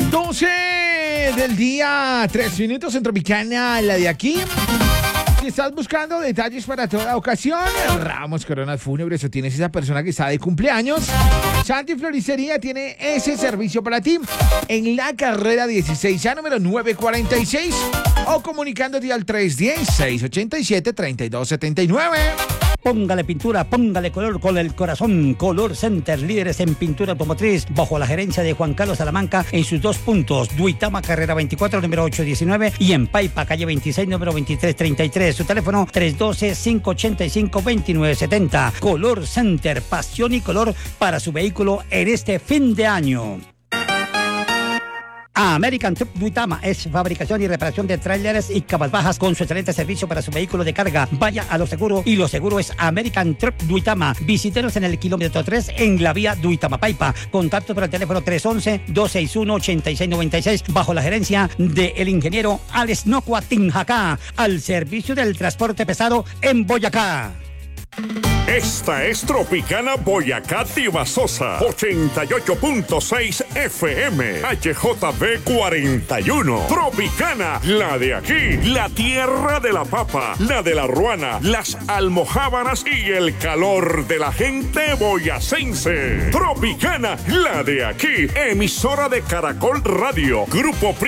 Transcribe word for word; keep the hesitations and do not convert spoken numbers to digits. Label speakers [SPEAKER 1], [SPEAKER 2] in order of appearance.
[SPEAKER 1] doce del día, tres minutos en Tropicana, la de aquí. Si estás buscando detalles para toda ocasión, Ramos Coronas Fúnebres o tienes esa persona que está de cumpleaños, Santi Floristería tiene ese servicio para ti en la carrera dieciséis A número novecientos cuarenta y seis o comunicándote al tres uno cero, seis ocho siete, tres dos siete nueve.
[SPEAKER 2] Póngale pintura, póngale color con el corazón. Color Center, líderes en pintura automotriz, bajo la gerencia de Juan Carlos Salamanca en sus dos puntos, Duitama, carrera veinticuatro, número ochocientos diecinueve, y en Paipa, calle veintiséis, número veintitrés treinta y tres. Su teléfono tres uno dos, cinco ocho cinco, dos nueve siete cero. Color Center, pasión y color para su vehículo en este fin de año. American Truck Duitama es fabricación y reparación de tráileres y cabalbajas con su excelente servicio para su vehículo de carga. Vaya a lo seguro y lo seguro es American Truck Duitama. Visítenos en el kilómetro tres en la vía Duitama Paipa. Contacto por el teléfono tres uno uno, dos seis uno, ocho seis nueve seis bajo la gerencia del ingeniero Alex Nocua Tinjacá, al servicio del transporte pesado en Boyacá.
[SPEAKER 3] Esta es Tropicana Boyacá Tibasosa, ochenta y ocho punto seis F M, H J B cuarenta y uno. Tropicana, la de aquí, la tierra de la papa, la de la ruana, las almojábanas y el calor de la gente boyacense. Tropicana, la de aquí, emisora de Caracol Radio, Grupo Pri